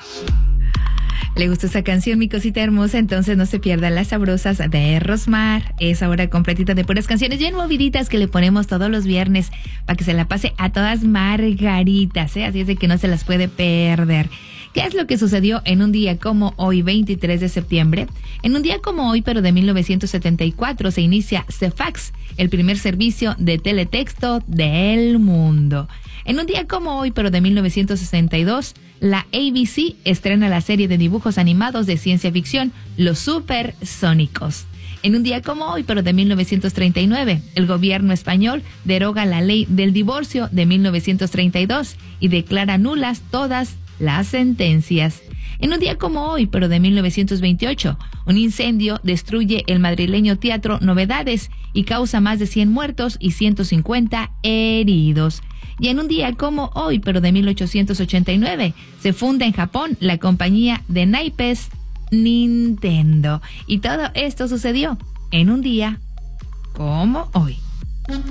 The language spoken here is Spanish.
¿Le gustó esa canción, mi cosita hermosa? Entonces no se pierdan las sabrosas de Rosmar. Esa hora completita de puras canciones bien moviditas que le ponemos todos los viernes para que se la pase a todas margaritas, ¿eh? Así es de que no se las puede perder. ¿Qué es lo que sucedió en un día como hoy, 23 de septiembre? En un día como hoy, pero de 1974, se inicia Cefax, el primer servicio de teletexto del mundo. En un día como hoy, pero de 1962, la ABC estrena la serie de dibujos animados de ciencia ficción Los Supersónicos. En un día como hoy, pero de 1939, el gobierno español deroga la ley del divorcio de 1932 y declara nulas todas las sentencias. En un día como hoy, pero de 1928, un incendio destruye el madrileño Teatro Novedades y causa más de 100 muertos y 150 heridos. Y en un día como hoy, pero de 1889, se funda en Japón la compañía de naipes Nintendo. Y todo esto sucedió en un día como hoy.